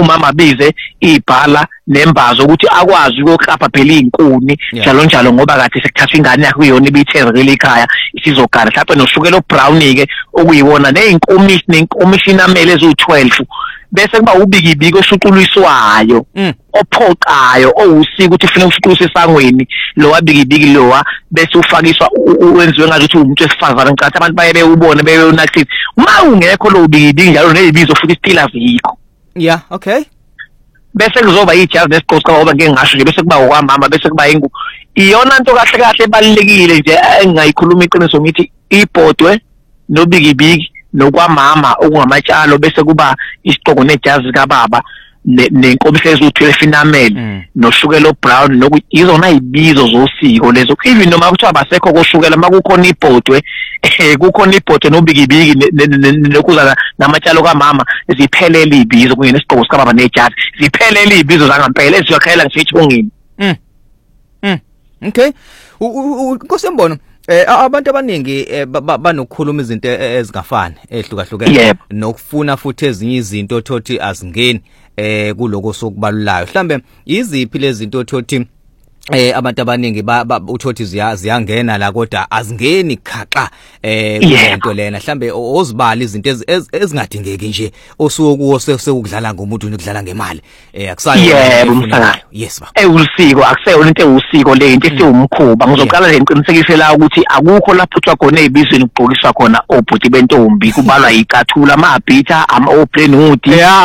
umama bize ibhala nembazo ukuthi akwazi ukuklapha phela izinkuni njalo njalo ngoba kade sekuthatha ingane yakhe kuyona ibithezekile ekhaya isizogana mhlawumbe noshukela brown ke okuyiwona nenkomishi namele ezu12 bese kuba ubikibiki oshuquliswayo ophoqayo owusika ukuthi ufuna ushuqulise esangweni lo wabikibiki lowa bese ufakiswa wenziwe ngathi uthi umuntu wesifazane ngicathi abantu baye bewubone bewunakuthi uma ungekho lo ubikibiki njalo nezibizo futhi still azikho okay bese kuzoba ijazi nesiqoqa ngoba ngeke ngasho nje bese kuba okwamama bese kuba ingu iyona into kahle kahle ebalekile nje engayikhuluma iqiniso ngithi ibhodwe nobikibiki nokwamama okungamatshalo bese kuba isiqoko nejazi kababa nenkomishi ezuthwele finamel noshukela brown izona izibizo zosiko lezo even noma kuthiwa basekho koshukela makukhona ibhodwe kukhona ibhodwe nobikibiki nokuza namatshalo kamama ziphelele izibizo kunye nesiqoko sikababa nejazi ziphelele izibizo zangampela eziyokhayela ngisithi kungini okay Nkosembona abantu abaningi banokukhuluma izinto ezingafani ehlukahlukene nokufuna futhi ezinye izinto thothi azingeni kuloko sokubalulayo mhlambe iziphi lezi zinto thothi abantu abaningi uthothi ziyangena la kodwa azingeni khaxa kulento lena mhlambe ozibala izinto ezingadingeki nje osukuwo sekudlala ngomuntu ukudlala ngemali akusayo umsakazo yes ba usiko akuseyona into ewusiko le into esiwumkhuba ngizoqala nje ngiqinisekise la ukuthi akukho lapho uthwa khona ezibizweni ugqokiswa khona obhuti bentombi kubalwa icathula amabhitha ama-open hood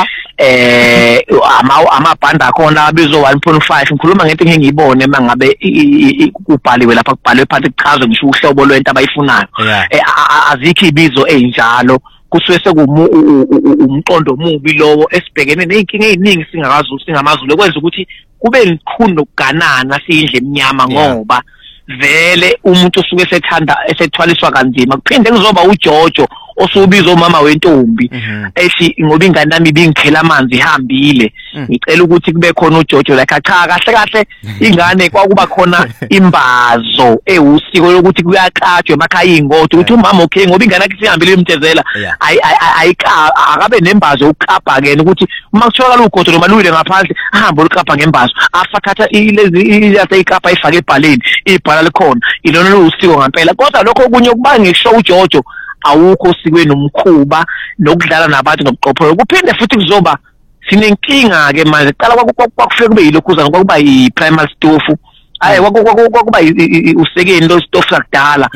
amabhanda khona abizo 1.5 ngikhuluma ngento engiyibone mangabe kubhaliwe lapha kubhalwe phansi kuchazwe ngisho uhlobo lwento abayifunayo azikho ibizo ezinjalo kusuke sekumqondo omubi lowo esibhekene nezinkinga eziningi singamazulu kwenza ukuthi kube likhulu nokuganana siyindle eminyama ngoba vele umuntu osuke esethwaliswa kanzima kuphinde kuzoba uJojo osubiza umama wentombi ethi ngoba ingane nami ibingikhela amanzi ihambile ngicela ukuthi kube khona uJojo la cha kahle kahle ingane kwakuba khona imbazo ewusiko lokuthi kuyaqatshwe emakhaya ingodo ukuthi umama okay ngoba ingane yakhe sihambile imthezela akabe nembazo ukukapha ke ukuthi uma kutholakala ugodo noma luyile ngaphandle ahambe ukukapha ngembazo afakatha ilezi ikapha ifake ebhaleni ibhala likhona ilona losiko ngempela kodwa lokho okunye kuba ngisho uJojo awukho sikweni nomkhuba nokudlala nabantu nokuqophela kuphinde futhi kuzoba sinenkinga ke manje qala kwakufike kube yilokhuzana kwakuba i-primary stove kwakuba usekeni lo stove sakudala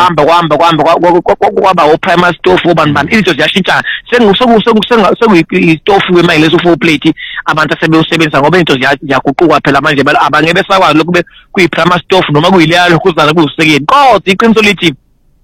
kwamba o-primary stove obani izinto ziyashintsha senguyistove wemalezo 4 plate abantu asebeyosebenzisa ngoba izinto ziyaguquka phela manje abangeke besakwazi lokube kuyi-primary stove noma kuyileya lokhuzana kuusekeni kodwa iqiniso lithi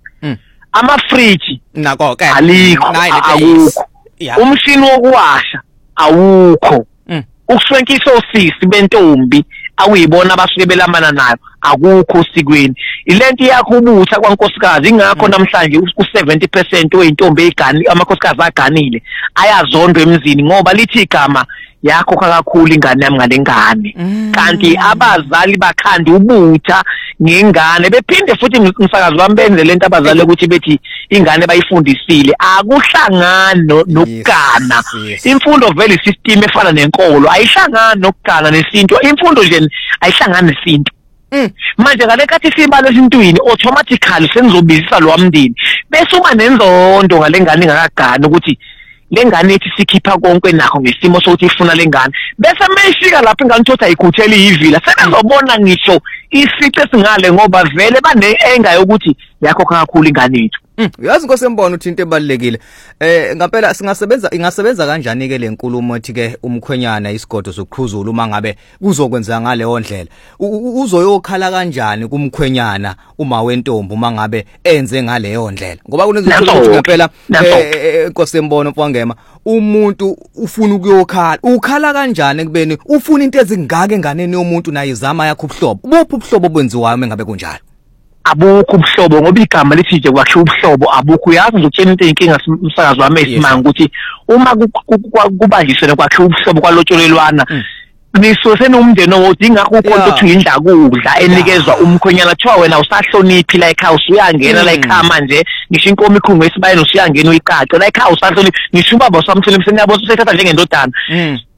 ama-fridge nako ke alikho akukho umshini wokuwasha awukho ukuswenkisa osisi bentombi awuyibona abasuke belamana nayo akukho sikweni ilento yakho ubutha kwankosikazi ingakho namhlanje u70% weintombi egani amakhosikazi aganile ayazondwa emzini ngoba lithi igama yakho kakhulu ingane yami ngalengane kanti abazali bakhanda ubutha ngengane bephinde futhi umsakazi wami benze lento abazali ukuthi bethi ingane bayifundisile akuhlangano nokugana imfundo vele system efana nenkolo ayihlangana nokugana nesinto imfundo nje ayihlangana nesinto manje ngale kathi sibalo esintwini automatically senizobizisa lo wamndini bese uma nenzondo ngalengane ingakagani ukuthi lengane ethi sikhipha konke nakho ngesimo sokuthi ifuna lengane bese mayishika lapha ingane thothi ayikhuthela ivila sebezobona ngisho isice singale ngoba vele baneenga yokuthi yakho kakhulu ingane yethu yazi Nkosembona uthi into ebalekile ngempela ingasebenza kanjani ke lenkulumo ethi ke umkhwenyana isigodo sokuqhuzula uma ngabe kuzokwenza ngale ndlela uzoyokhala kanjani kumkhwenyana uma wentombi uma ngabe enze ngaleyo ndlela ngoba kunezinto ukuthi ngempela Nkosembona mfowangema umuntu ufuna ukuyokhala ukhala kanjani kubeni ufuna into ezingaka enganeni yomuntu naye izama yakho ubuhlobo buphi ubuhlobo obwenziwayo mengabe kunjalo abukho ubuhlobo ngoba igama lithi nje kwakhe ubuhlobo abukho uyazi ngokutshela into inkinga umsakazo wami esimanga ukuthi uma kubanjiswe kwakhe ubuhlobo kwalotsholelwana nisose nomndeni odinga ukho ukuthi uyindlakudla enikezwa umkhwenyana kuthiwa wena usahloniphi la ekhaya usuyangena la ekhaya manje ngisho inkomo ikhungu esibayeni usuyangena uyiqaqe la ekhaya usahloniphi ngisho ubaba usamthole emseni yabo usethatha njengendodana